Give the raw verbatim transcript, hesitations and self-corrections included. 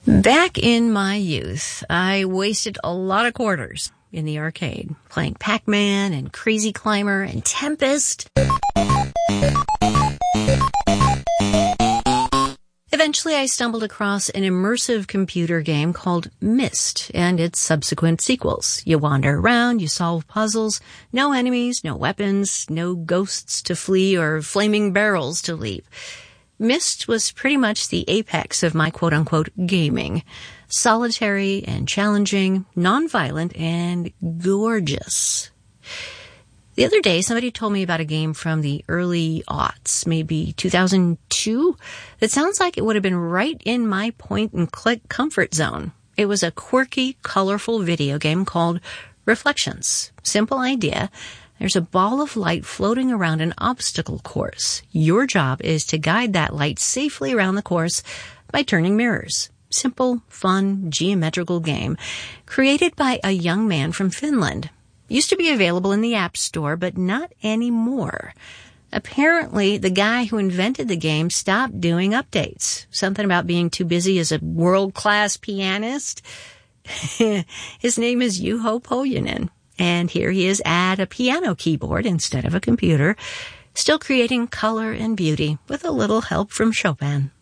Back in my youth, I wasted a lot of quarters in the arcade, playing Pac-Man and Crazy Climber and Tempest. Eventually, I stumbled across an immersive computer game called Myst and its subsequent sequels. You wander around, you solve puzzles, no enemies, no weapons, no ghosts to flee or flaming barrels to leave. Myst was pretty much the apex of my quote-unquote gaming. Solitary and challenging, non-violent, and gorgeous. The other day, somebody told me about a game from the early aughts, maybe two thousand two, that sounds like it would have been right in my point-and-click comfort zone. It was a quirky, colorful video game called Reflections. Simple idea. There's a ball of light floating around an obstacle course. Your job is to guide that light safely around the course by turning mirrors. Simple, fun, geometrical game created by a young man from Finland. Used to be available in the App Store, but not anymore. Apparently, the guy who invented the game stopped doing updates. Something about being too busy as a world-class pianist. His name is Juho Pohjonen. And here he is at a piano keyboard instead of a computer, still creating color and beauty with a little help from Chopin.